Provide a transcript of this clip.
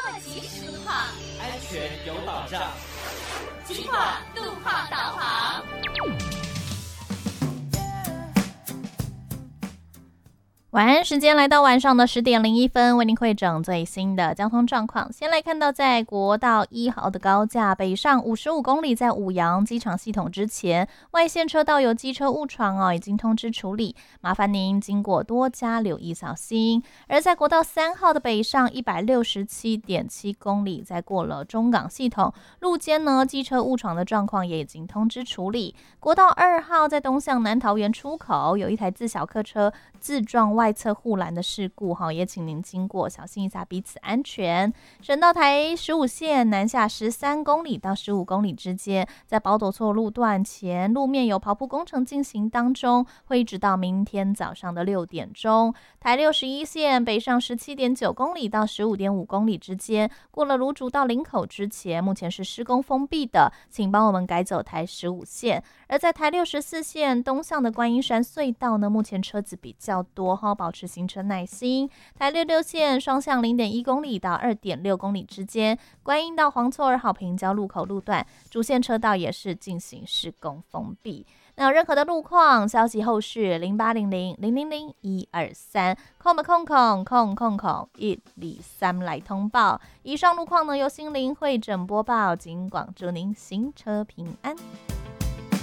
及时路况， 安全有保障。 警广路况导航。 晚安时间来到晚上的10:01，为您汇整最新的交通状况。先来看到在国道1号的高架北上55公里，在五杨机场系统之前，外线车道有机车误闯已经通知处理，麻烦您经过多加留意小心。而在国道3号的北上167.7公里，在过了中港系统路肩呢，机车误闯的状况也已经通知处理。国道2号在东向南桃园出口，有一台自小客车自撞外侧护栏的事故也请您经过小心一下，彼此安全。省道台15线南下13公里到15公里之间，在宝斗错路段前路面有刨铺工程进行当中，会一直到明天早上的6点钟。台61线北上17.9公里到15.5公里之间，过了芦竹到林口之前，目前是施工封闭的，请帮我们改走台15线。而在台64线东向的观音山隧道呢，目前车子比较多，保持行车耐心。台66线双向0.1公里到2.6公里之间，观音到黄厝儿好平交路口路段主线车道也是进行施工封闭。那有任何的路况消息后续0800000123空123来通报。以上路况呢由心灵会诊播报，警广祝您行车平安。